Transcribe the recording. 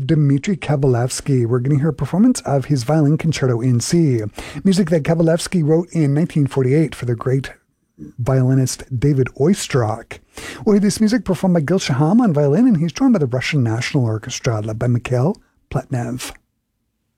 of Dmitri Kavalevsky. We're going to hear a performance of his violin concerto in C, music that Kavalevsky wrote in 1948 for the great violinist David Oistrakh. We'll hear this music performed by Gil Shaham on violin, and he's joined by the Russian National Orchestra, led by Mikhail Pletnev.